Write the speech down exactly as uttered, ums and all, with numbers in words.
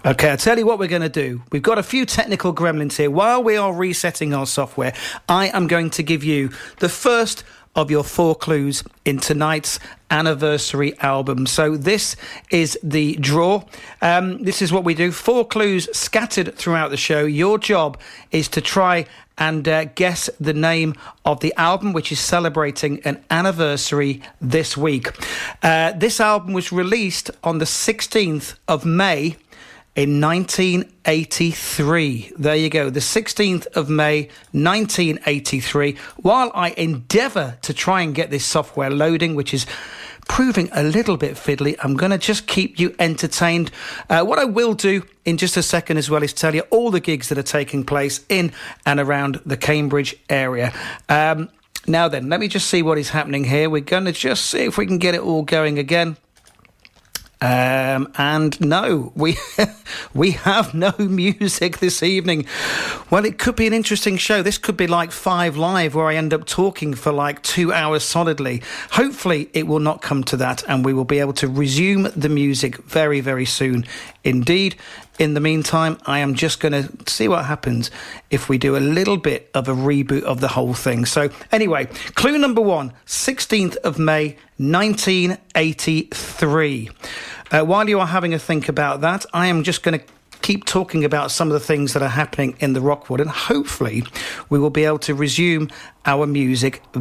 Okay, I'll tell you what we're going to do. We've got a few technical gremlins here. While we are resetting our software, I am going to give you the first of your four clues in tonight's anniversary album. So this is the draw. Um, this is what we do. Four clues scattered throughout the show. Your job is to try and uh, guess the name of the album, which is celebrating an anniversary this week. Uh, this album was released on the sixteenth of May in nineteen eighty-three. There you go, the sixteenth of May, nineteen eighty-three. While I endeavour to try and get this software loading, which is proving a little bit fiddly, I'm going to just keep you entertained. Uh, what I will do in just a second as well is tell you all the gigs that are taking place in and around the Cambridge area. Um, now then, let me just see what is happening here. We're going to just see if we can get it all going again. Um, and no, we we have no music this evening. Well, it could be an interesting show. This could be like Five Live, where I end up talking for like two hours solidly. Hopefully it will not come to that, and we will be able to resume the music very, very soon indeed. In the meantime, I am just going to see what happens if we do a little bit of a reboot of the whole thing. So anyway, clue number one, sixteenth of May, nineteen eighty-three. Uh, while you are having a think about that, I am just going to keep talking about some of the things that are happening in the Rockwood, and hopefully we will be able to resume our music